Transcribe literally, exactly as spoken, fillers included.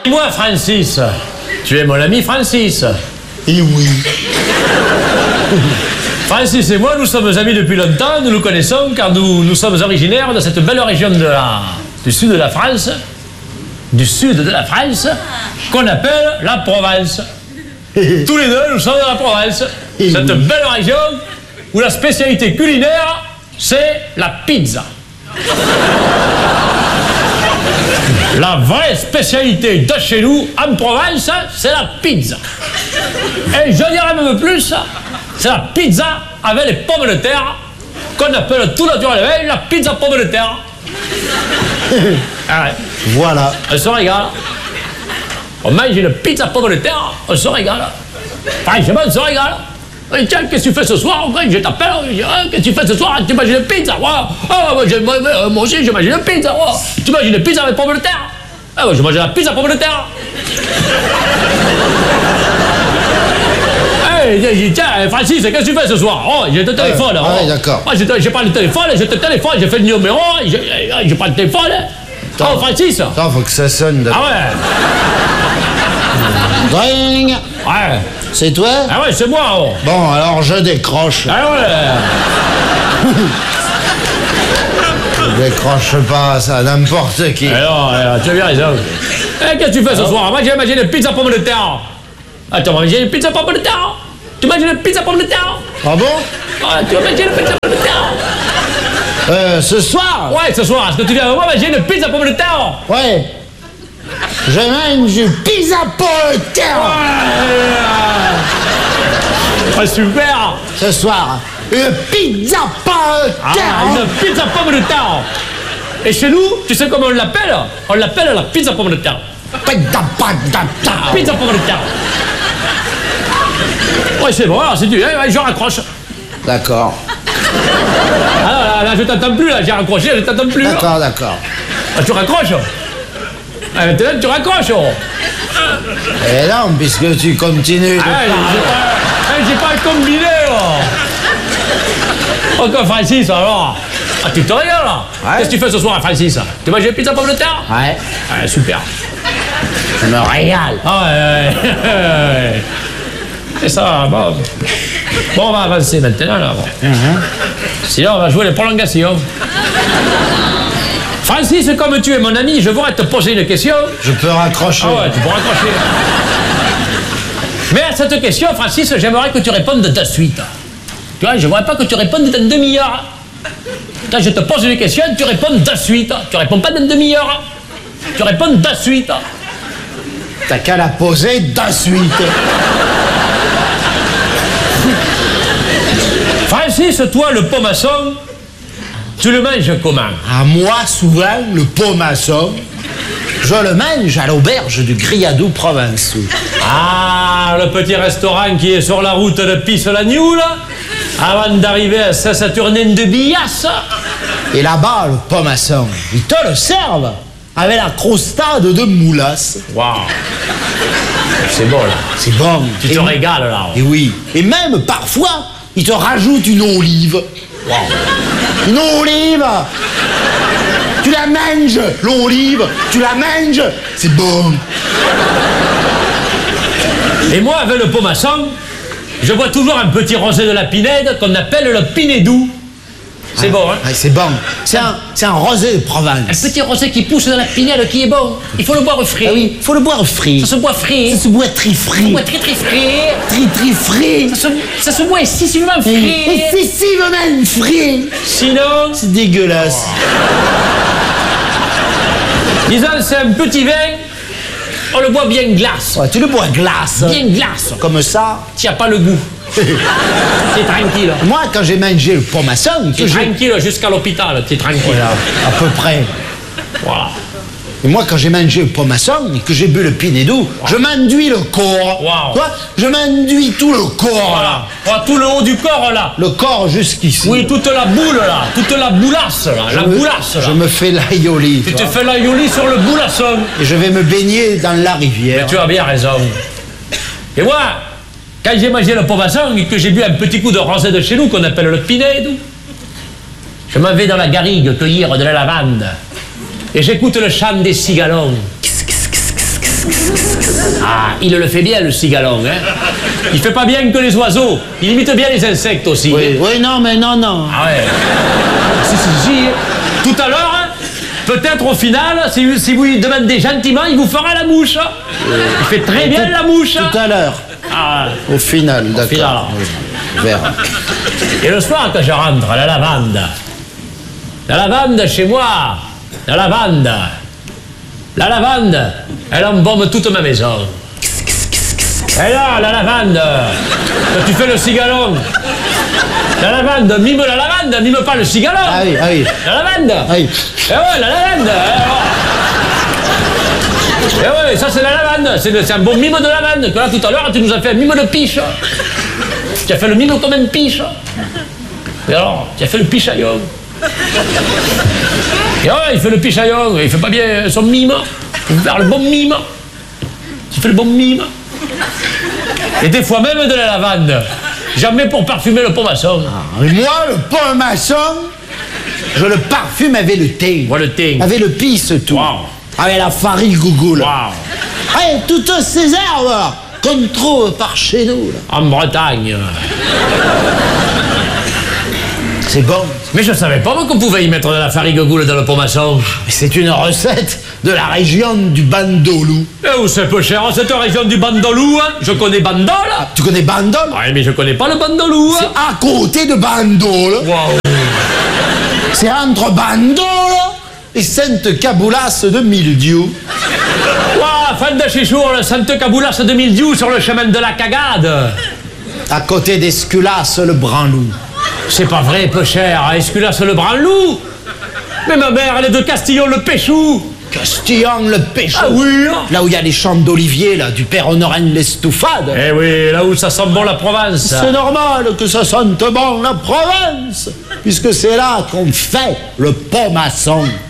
Moi, Francis, tu es mon ami Francis. Et oui. Francis et moi, nous sommes amis depuis longtemps, nous nous connaissons car nous, nous sommes originaires de cette belle région de la, du sud de la France, du sud de la France, qu'on appelle la Provence. Tous les deux, nous sommes de la Provence. Cette belle région où la spécialité culinaire, c'est la pizza. La vraie spécialité de chez nous, en Provence, c'est la pizza. Et je dirais même plus, c'est la pizza avec les pommes de terre, qu'on appelle tout naturellement la pizza pommes de terre. Ah ouais. Voilà. On se régale. On mange une pizza pommes de terre, on se régale. Franchement, on se régale. Et tiens, qu'est-ce que tu fais ce soir? Je t'appelle, je dis, ah, qu'est-ce que tu fais ce soir? Tu manges une pizza? Wow. Ah, moi, je, moi, moi aussi, je mange une pizza. Wow. Tu manges une pizza avec pommes de terre? Ah, moi, je mange la pizza pommes de terre. Hey, je dis, tiens, Francis, qu'est-ce que tu fais ce soir? Oh, j'ai le téléphone. Ah, oh. ouais, d'accord. Moi, j'ai, j'ai pas le téléphone, j'ai le téléphone, j'ai fait le numéro, j'ai, j'ai pas le téléphone. Attends. Oh, Francis. Attends, faut que ça sonne d'abord. Ah ouais. Dring. Ouais. C'est toi? Ah ouais, c'est moi. Oh. Bon, alors je décroche. Ah ouais. Je décroche pas, ça, n'importe qui. Alors, alors, tu as bien raison. Eh, qu'est-ce que tu fais ce soir? Moi, j'ai mangé une pizza pomme de terre. Ah, tu as mangé une pizza pomme de terre? Tu manges une pizza pomme de terre? Ah bon? Ah, tu as mangé une pizza pomme de terre? Euh, ce soir? Ouais, ce soir, est-ce que tu viens avec moi manger une pizza pomme de terre? Ouais. Je mange une pizza pomme de terre. Ah, super! Ce soir, une pizza pomme de Ah, terre. une pizza pomme de terre! Et chez nous, tu sais comment on l'appelle? On l'appelle la pizza pomme de terre. Pizza pomme de terre. Pizza pomme de terre. Ouais, c'est bon, alors c'est du. Ouais, je raccroche. D'accord. Ah là, là, là, je t'entends plus, là, j'ai raccroché, je t'entends plus. là. D'accord, d'accord. Ah, tu raccroches? Ah, maintenant, tu raccroches. Oh. Et non, puisque tu continues de Ah, j'ai parler. pas, eh, j'ai pas combiné, là. Encore Francis, alors. Ah, tu te régales, là. Ouais. Qu'est-ce que tu fais ce soir, Francis? Tu manges une pizza pomme de terre? Ouais, Ah, super. je me régale. Ah ouais, ouais, ouais. C'est ça, bon. Bon, on va avancer maintenant, là. Bon. Sinon, on va jouer les prolongations. Francis, comme tu es mon ami, je voudrais te poser une question. Je peux raccrocher. Ah ouais, tu peux raccrocher. Mais à cette question, Francis, j'aimerais que tu répondes de suite. Tu vois, je ne voudrais pas que tu répondes dans une demi-heure. Quand je te pose une question, tu réponds de suite. Tu réponds pas dans une demi-heure. Tu réponds de suite. T'as qu'à la poser de suite. Francis, toi, le pomasson, tu le manges comment? À moi, souvent, le pomasson, je le mange à l'auberge du Griadou Provençaux. Ah, le petit restaurant qui est sur la route de Pisse-la-New, là, avant d'arriver à Saint-Saturnin de Billasse. Et là-bas, le pomasson, ils te le servent avec la crostade de moulasse. Waouh. C'est bon, là. C'est bon. Tu te Et- régales, là. Et oui. Et même, parfois, ils te rajoutent une olive. Waouh. Une olive. Tu la manges, l'olive. Tu la manges. C'est bon. Et moi, avec le pomasson, je bois toujours un petit rosé de la Pinède qu'on appelle le Pinédou. C'est bon, hein? Ouais, c'est bon. C'est un, c'est un rosé de Un Provence. petit rosé qui pousse dans la Pinède qui est bon. Il faut le boire frais. Ah oui, faut le boire frit. Ça se boit frais. Ça se boit très Ça se frit. boit très très frais. Très très frit. Ça se, ça se boit excessivement frais. Excessivement frit. Sinon, C'est dégueulasse. disons, c'est un petit vin, on le boit bien glace. Ouais, tu le bois glace. Bien glace. Comme ça. Tu n'as pas le goût. T'es tranquille. Moi, quand j'ai mangé le pomasson, que T'es j'ai... tranquille jusqu'à l'hôpital. T'es tranquille. Voilà, à peu près. Voilà. Et moi, quand j'ai mangé le pomasson et que j'ai bu le Pinédou, je m'enduis le corps. Wow. Toi, je m'enduis tout le corps, Voilà. là. Voilà, tout le haut du corps, là. Le corps jusqu'ici. Oui, toute la boule, là. Toute la boulasse, là. La Je me- boulasse, là. Je me fais l'aïoli. Tu tu te vois. fais la yoli sur le boulasson. Et je vais me baigner dans la rivière. Tu as bien raison. Et moi, quand j'ai mangé le pomasson et que j'ai bu un petit coup de rosé de chez nous qu'on appelle le Pinédou, je m'en vais dans la garrigue cueillir de la lavande. Et j'écoute le chant des cigalons. Ah, il le fait bien, le cigalon, hein. Il fait pas bien que les oiseaux. Il imite bien les insectes aussi. Oui, oui, non, mais non, non. Ah ouais. Si, si, si. Tout à l'heure, peut-être au final, si, si vous lui demandez gentiment, il vous fera la mouche. Il fait très bien tout, la mouche. Tout à l'heure. Ah, Au final, d'accord. final. On verra. et le soir, quand je rentre, la lavande. La lavande chez moi. La lavande. La lavande, elle embaume toute ma maison. Et là, la lavande, quand tu fais le cigalon. La lavande, mime la lavande, mime pas le cigalon. Ah oui, ah oui. La lavande. Ah oui. Eh ouais, la lavande. Eh ouais, ça c'est la lavande. C'est, le- c'est un bon mime de lavande. Que là, tout à l'heure, tu nous as fait un mime de piche. Tu as fait le mime comme un piche. Et alors, tu as fait le pichaillon. Et ouais, il fait le pichaillon. Il fait pas bien son mime. Il faut faire le bon mime. Tu fais le bon mime. Et des fois même de la lavande. Jamais pour parfumer le pomaçon. Et moi, le pain maçon, je le parfume avec le thé. Voilà le thé. Avec le pisse tout. Wow. Avec la farine gougoule. Waouh. Hey, toutes ces herbes qu'on trouve par chez nous. Là. En Bretagne. C'est bon. Mais je savais pas moi qu'on pouvait y mettre de la farine goule dans le pomaçon. Mais c'est une recette de la région du Bandolou. Eh où c'est peu cher, cette région du Bandolou, hein. Je connais Bandol. Tu connais Bandol? Ouais, mais je connais pas le Bandolou, hein. À côté de Bandol. Waouh. C'est entre Bandol et Sainte-Caboulas de Mildiou. Waouh, fan de Chichour, le Sainte Caboulas de Mildiou sur le chemin de la Cagade. À côté d'Esculas, le Branlou. C'est pas vrai, peu cher, Esculas le Branlou. Mais ma mère, elle est de Castillon le Péchou. Castillon, le Péchou. Ah oui, hein. Là où il y a les champs d'olivier, là, du Père Honorin l'Estoufade. Eh oui, là où ça sent bon la Provence. C'est normal que ça sente bon la Provence, puisque c'est là qu'on fait le pomaçon.